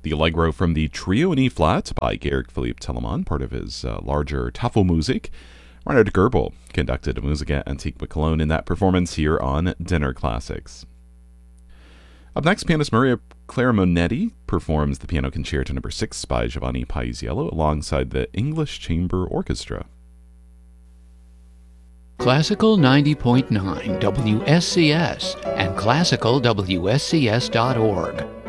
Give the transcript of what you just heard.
The Allegro from the Trio in E-flat by Georg Philipp Telemann, part of his larger Tafelmusik. Reinhard Goebel conducted Musica Antique Cologne in that performance here on Dinner Classics. Up next, pianist Maria Clara Monetti performs the Piano Concerto No. 6 by Giovanni Paisiello alongside the English Chamber Orchestra. Classical 90.9 WSCS and classicalwscs.org.